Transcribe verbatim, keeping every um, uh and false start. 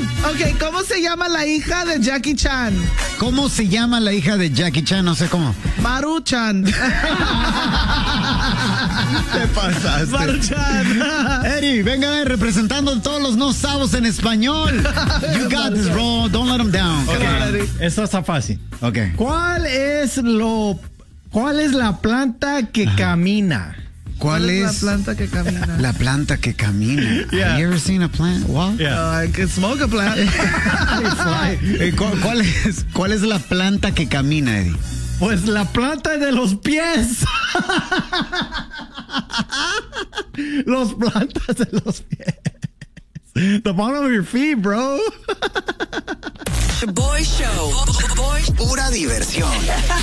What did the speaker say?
Ok, ¿cómo se llama la hija de Jackie Chan? ¿Cómo se llama la hija de Jackie Chan? No sé cómo. Maruchan. Te pasaste. Maruchan. Eddie, venga a ver, representando todos los no sabos en español. You got this, bro. Don't let them down. Okay. Esto está fácil. Okay. ¿Cuál es lo, cuál es la planta que Ajá. camina? ¿Cuál, ¿Cuál es, es la planta que camina? La planta que camina. Yeah. Have you ever seen a plant? What? Yeah. Uh, I can smoke a plant. ¿Cuál, ¿Cuál es, ¿Cuál es la planta que camina, Eddie? Pues la planta de los pies. Los plantas de los pies. The bottom of your feet, bro. Boy Show. Boy. Pura diversión.